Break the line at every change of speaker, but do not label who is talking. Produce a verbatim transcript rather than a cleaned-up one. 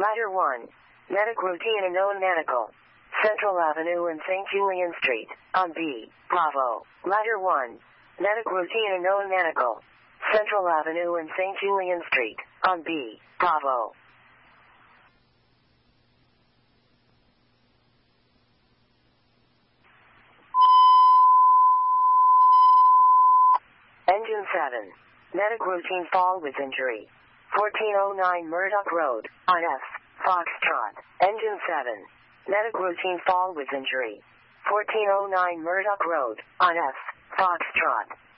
Ladder one. Medic routine and known medical. Central Avenue and Saint Julian Street, on B, Bravo. Ladder one. Medic routine and known medical. Central Avenue and Saint Julian Street, on B, Bravo. Engine seven. Medic routine fall with injury. fourteen oh nine Murdoch Road, on F, Foxtrot. Engine seven. Medic routine fall with injury. fourteen oh nine Murdoch Road, on F, Foxtrot.